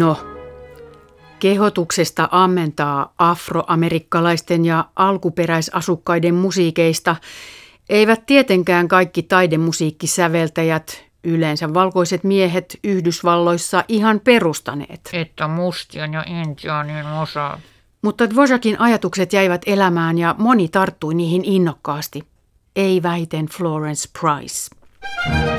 No, kehotuksesta ammentaa afroamerikkalaisten ja alkuperäisasukkaiden musiikeista eivät tietenkään kaikki taidemusiikkisäveltäjät, yleensä valkoiset miehet Yhdysvalloissa, ihan perustaneet. Että mustien ja intiaanien osa. Mutta Dvořákin ajatukset jäivät elämään ja moni tarttui niihin innokkaasti. Ei vähiten Florence Price.